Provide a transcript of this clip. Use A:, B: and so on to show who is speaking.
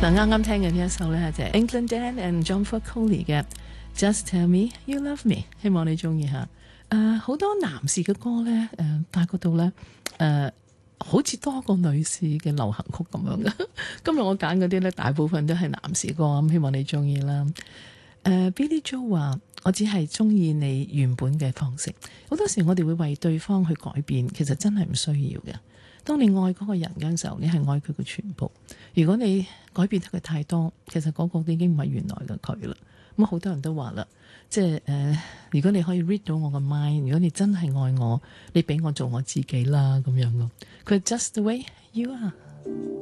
A: 嗱，啱啱聽嘅呢一首呢，就係 England Dan and John Foley 嘅 Just Tell Me You Love Me， 希望你中意下。好多男士嘅歌呢，發覺到呢，好似多過女士嘅流行曲咁樣嘅。今日我揀嗰啲呢，大部分都係男士歌，咁希望你中意啦。Billy Joel 話：我只係中意你原本嘅方式。好多時我哋會為對方去改變，其實真係唔需要嘅。當你愛嗰個人嘅時候，你係愛佢嘅全部。如果你改變得佢太多，其實嗰個已經唔係原來嘅佢啦。咁好多人都話啦，即係如果你可以 read 到我嘅 mind， 如果你真係愛我，你俾我做我自己啦咁樣咯。佢 just the way you are。